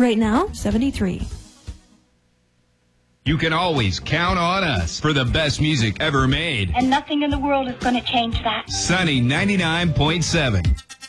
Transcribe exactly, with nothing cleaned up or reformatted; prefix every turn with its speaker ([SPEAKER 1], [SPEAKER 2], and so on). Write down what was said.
[SPEAKER 1] Right now, seventy-three.
[SPEAKER 2] You can always count on us for the best music ever made.
[SPEAKER 3] And nothing in the world is going to change that.
[SPEAKER 2] Sunny ninety-nine point seven.